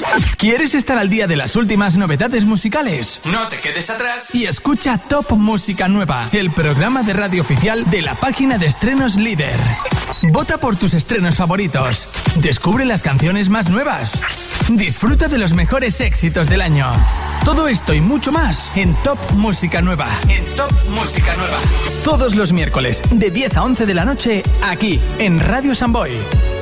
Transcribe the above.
¿Quieres estar al día de las últimas novedades musicales? No te quedes atrás y escucha Top Música Nueva, el programa de radio oficial de la página de estrenos líder. Vota por tus estrenos favoritos. Descubre las canciones más nuevas. Disfruta de los mejores éxitos del año. Todo esto y mucho más en Top Música Nueva. En Top Música Nueva. Todos los miércoles de 10 a 11 de la noche, aquí en Radio Samboy.